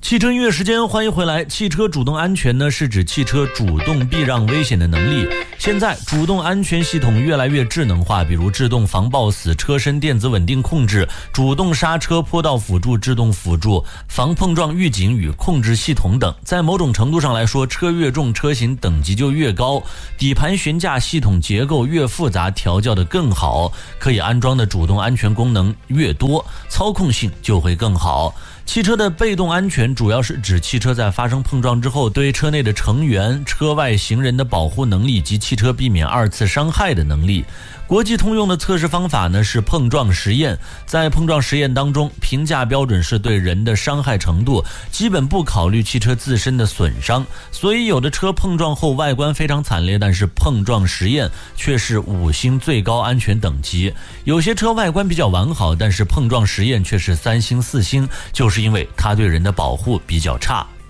汽车音乐时间，欢迎回来。汽车主动安全呢，是指汽车主动避让危险的能力。现在主动安全系统越来越智能化，比如制动防抱死、车身电子稳定控制、主动刹车、坡道辅助、制动辅助、防碰撞预警与控制系统等。在某种程度上来说，车越重，车型等级就越高，底盘悬架系统结构越复杂，调教的更好，可以安装的主动安全功能越多，操控性就会更好。汽车的被动安全主要是指汽车在发生碰撞之后，对车内的成员、车外行人的保护能力及汽车避免二次伤害的能力。国际通用的测试方法呢是碰撞实验，在碰撞实验当中，评价标准是对人的伤害程度，基本不考虑汽车自身的损伤。所以有的车碰撞后外观非常惨烈，但是碰撞实验却是5星最高安全等级。有些车外观比较完好，但是碰撞实验却是3星4星，就是因为它对人的保护比较差。